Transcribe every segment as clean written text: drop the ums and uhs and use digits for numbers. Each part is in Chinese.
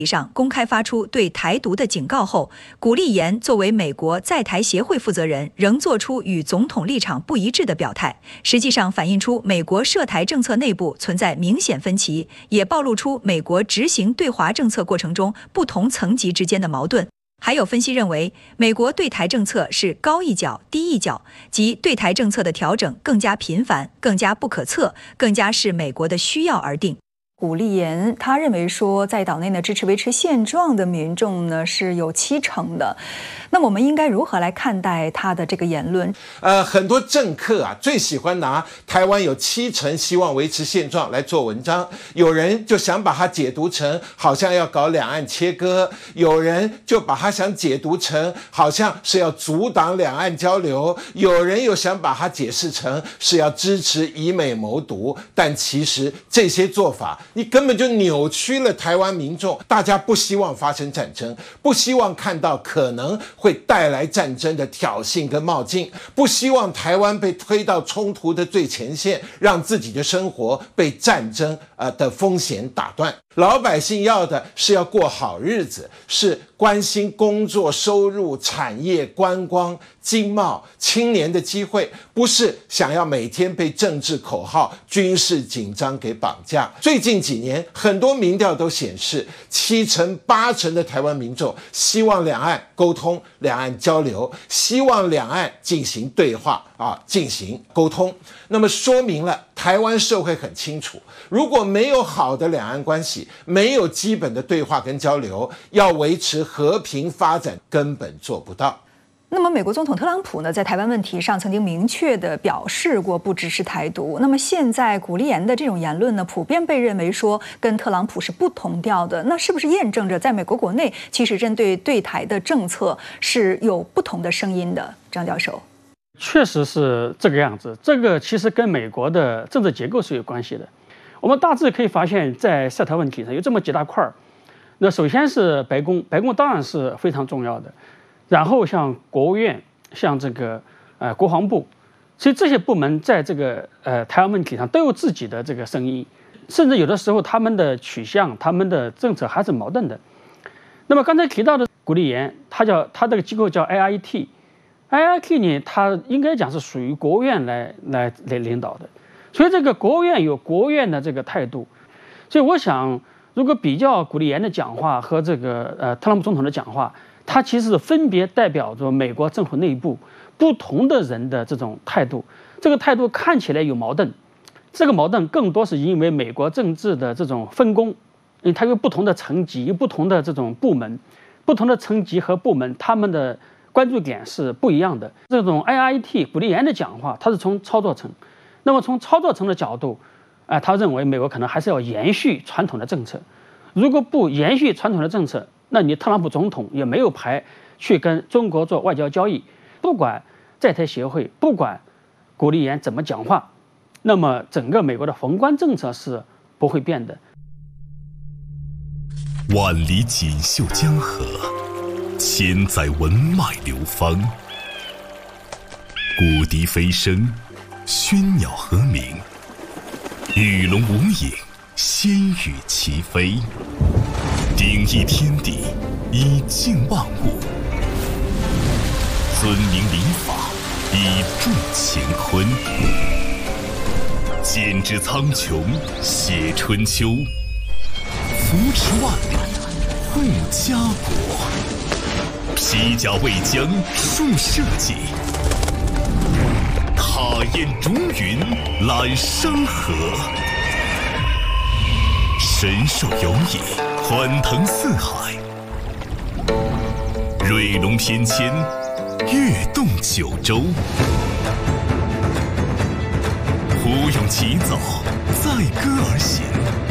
上公开发出对台独的警告后，古立言作为美国在台协会负责人，仍做出与总统立场不一致的表态，实际上反映出美国涉台政策内部存在明显分歧，也暴露出美国执行对华政策过程中不同层级之间的矛盾。还有分析认为，美国对台政策是高一脚低一脚，即对台政策的调整更加频繁、更加不可测，更加视美国的需要而定。古立言他认为说，在岛内呢支持维持现状的民众呢是有70%的。那么我们应该如何来看待他的这个言论？ 很多政客啊最喜欢拿台湾有70%希望维持现状来做文章，有人就想把它解读成好像要搞两岸切割，有人就把它想解读成好像是要阻挡两岸交流，有人又想把它解释成是要支持以美谋独，但其实这些做法你根本就扭曲了台湾民众，大家不希望发生战争，不希望看到可能会带来战争的挑衅跟冒进，不希望台湾被推到冲突的最前线，让自己的生活被战争的风险打断。老百姓要的是要过好日子，是关心工作、收入、产业、观光、经贸、青年的机会，不是想要每天被政治口号、军事紧张给绑架。最近几年，很多民调都显示，7%、8%的台湾民众希望两岸沟通、两岸交流，希望两岸进行对话进行沟通。那么说明了台湾社会很清楚，如果没有好的两岸关系，没有基本的对话跟交流，要维持和平发展根本做不到。 那么美国总统特朗普呢，在台湾问题上曾经明确地表示过不支持台独。那么现在古立言的这种言论呢，普遍被认为说跟特朗普是不同调的。那是不是验证着在美国国内其实针对对台的政策是有不同的声音的？张教授， 确实是这个样子。这个其实跟美国的政治结构是有关系的。我们大致可以发现，在涉台问题上有这么几大块儿。那首先是白宫，白宫当然是非常重要的。然后像国务院，像这个国防部，所以这些部门在这个台湾问题上都有自己的这个声音，甚至有的时候他们的取向、他们的政策还是矛盾的。那么刚才提到的古立言，他这个机构叫 IIT 呢，它应该讲是属于国务院来领导的，所以这个国务院有国务院的这个态度。所以我想，如果比较古立言的讲话和这个特朗普总统的讲话，它其实分别代表着美国政府内部不同的人的这种态度。这个态度看起来有矛盾，这个矛盾更多是因为美国政治的这种分工，因为它有不同的层级，有不同的这种部门，不同的层级和部门，他们的关注点是不一样的。这种 IIT 古立言的讲话，它是从操作层，那么从操作层的角度，他认为美国可能还是要延续传统的政策，如果不延续传统的政策，那你特朗普总统也没有牌去跟中国做外交交易。不管在台协会，不管古立言怎么讲话，那么整个美国的宏观政策是不会变的。 万里锦绣江河，千载文脉流芳。古笛飞声，喧鸟和鸣，鱼龙无影，仙羽齐飞。鼎益天地，以静万物；尊明礼法，以助乾坤。剪纸苍穹，写春秋；扶持万里，护家国。披甲为将，树社稷；踏雁逐云，揽山河。神兽游弋，欢腾四海；瑞龙翩跹，跃动九州。虎勇齐走，载歌而行；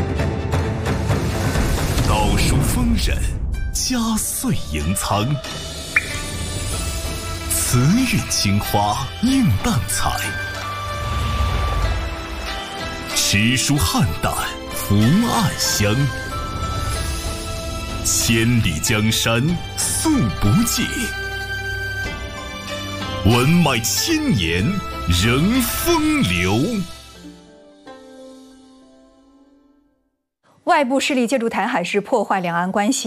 道书丰稔，家岁盈仓。慈韵青花，映淡彩；诗书汉胆，福暗香。千里江山素不尽，文脉千年仍风流。 外部势力借助台海是破坏两岸关系。